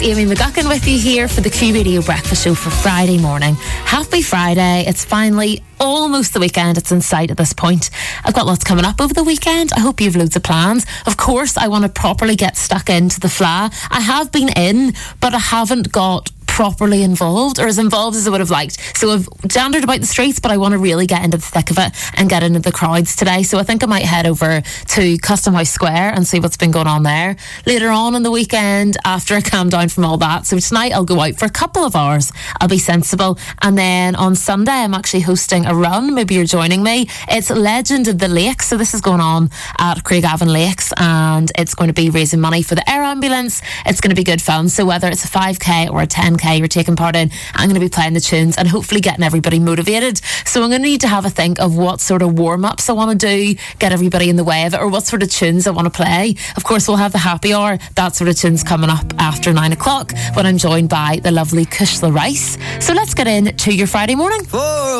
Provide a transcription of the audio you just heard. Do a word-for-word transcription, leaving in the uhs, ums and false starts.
Amy McGuckin with you here for the Q Radio Breakfast Show for Friday morning. Happy Friday. It's finally almost the weekend. It's in sight at this point. I've got lots coming up over the weekend. I hope you have loads of plans. Of course, I want to properly get stuck into the Fleadh. I have been in, but I haven't got properly involved, or as involved as I would have liked. So I've jandered about the streets, but I want to really get into the thick of it and get into the crowds today. So I think I might head over to Custom House Square and see what's been going on there later on in the weekend after I calm down from all that. So tonight I'll go out for a couple of hours. I'll be sensible. And then on Sunday I'm actually hosting a run. Maybe you're joining me. It's Legend of the Lakes. So this is going on at Craigavon Lakes, and it's going to be raising money for the air ambulance. It's going to be good fun. So whether it's a five K or a ten K you're taking part in, I'm going to be playing the tunes and hopefully getting everybody motivated. So I'm going to need to have a think of what sort of warm-ups I want to do, get everybody in the way of it, or what sort of tunes I want to play. Of course, we'll have the happy hour, that sort of tunes coming up after nine o'clock when I'm joined by the lovely Kushla Rice. So let's get in to your Friday morning.